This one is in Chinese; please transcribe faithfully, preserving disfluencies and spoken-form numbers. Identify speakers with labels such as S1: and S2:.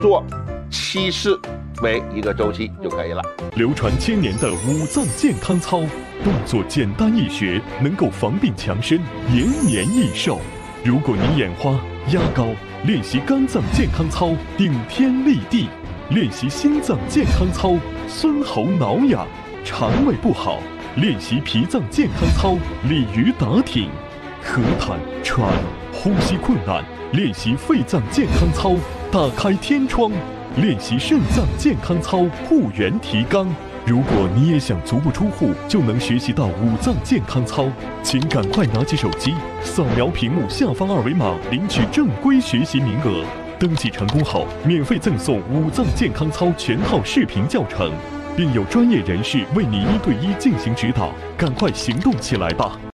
S1: 做七次为一个周期就可以了。
S2: 流传千年的五脏健康操，动作简单易学，能够防病强身，延年益寿。如果你眼花、压高，练习肝脏健康操，顶天立地；练习心脏健康操，孙喉挠痒；肠胃不好，练习脾脏健康操，鲤鱼打挺；咳痰、喘、呼吸困难，练习肺脏健康操，打开天窗；练习肾脏健康操，护元提肛。如果你也想足不出户就能学习到五脏健康操，请赶快拿起手机，扫描屏幕下方二维码，领取正规学习名额。登记成功后，免费赠送五脏健康操全套视频教程，并有专业人士为你一对一进行指导。赶快行动起来吧！